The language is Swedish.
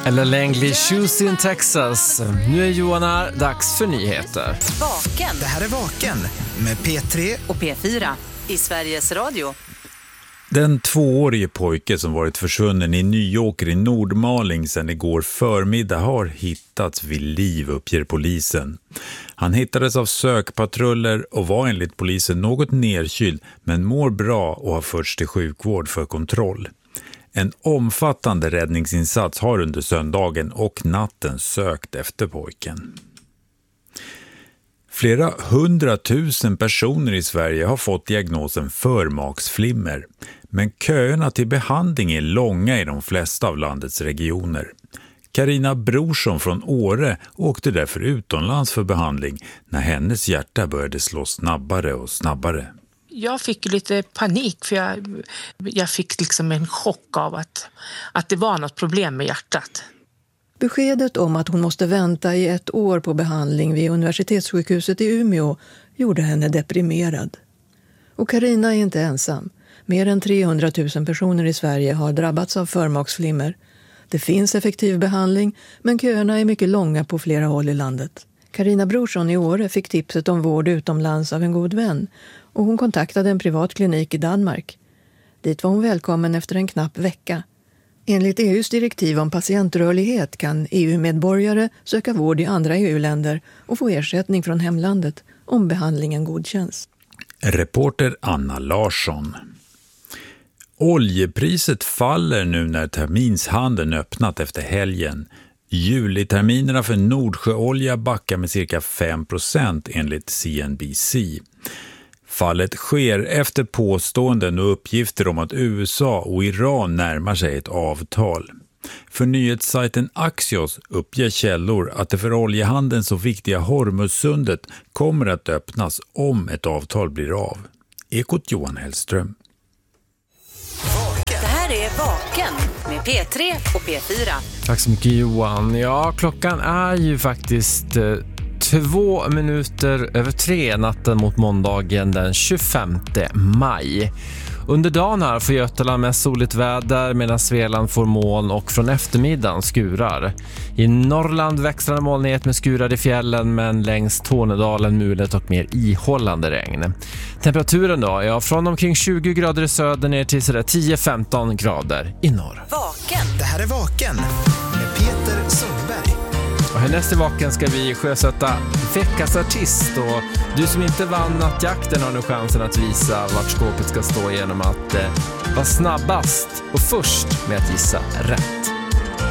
Eller Langley Shoes in Texas. Nu är Johan här, dags för nyheter. Vaken. Det här är Vaken med P3 och P4 i Sveriges Radio. Den 2-årige pojke som varit försvunnen i Nyåker i Nordmaling sedan igår förmiddag har hittats vid liv, uppger polisen. Han hittades av sökpatruller och var enligt polisen något nedkyld men mår bra och har förts till sjukvård för kontroll. En omfattande räddningsinsats har under söndagen och natten sökt efter pojken. Flera 100 000 personer i Sverige har fått diagnosen förmaksflimmer, men köerna till behandling är långa i de flesta av landets regioner. Carina Brorsson från Åre åkte därför utomlands för behandling när hennes hjärta började slå snabbare och snabbare. Jag fick lite panik för jag fick liksom en chock av att det var något problem med hjärtat. Beskedet om att hon måste vänta i 1 år på behandling vid universitetssjukhuset i Umeå gjorde henne deprimerad. Och Carina är inte ensam. Mer än 300 000 personer i Sverige har drabbats av förmaksflimmer. Det finns effektiv behandling, men köerna är mycket långa på flera håll i landet. Carina Brorsson i Åre fick tipset om vård utomlands av en god vän och hon kontaktade en privat klinik i Danmark. Dit var hon välkommen efter en knapp vecka. Enligt EUs direktiv om patientrörlighet kan EU-medborgare söka vård i andra EU-länder och få ersättning från hemlandet om behandlingen godkänns. Reporter Anna Larsson. Oljepriset faller nu när terminshandeln öppnat efter helgen. Juliterminerna för Nordsjöolja backar med cirka 5% enligt CNBC. Fallet sker efter påståenden och uppgifter om att USA och Iran närmar sig ett avtal. För nyhetssajten Axios uppger källor att det för oljehandeln så viktiga Hormuzsundet kommer att öppnas om ett avtal blir av. Ekot Johan Hellström. Det här är Vaken med P3 och P4. Tack så mycket Johan. Ja, klockan är ju faktiskt 2 minuter över 3 natten mot måndagen den 25 maj. Under dagen här får Götaland med soligt väder medan Svealand får moln och från eftermiddagen skurar. I Norrland växlande molnighet med skurar i fjällen men längs Tornedalen mulet och mer ihållande regn. Temperaturen då? Ja, från omkring 20 grader i söder ner till sådär 10-15 grader i norr. Vaken. Det här är Vaken med Peter Sundberg. Och härnäst i Vaken ska vi sjösätta veckans artist och du som inte vann nattjakten har nu chansen att visa vart skåpet ska stå genom att vara snabbast och först med att gissa rätt.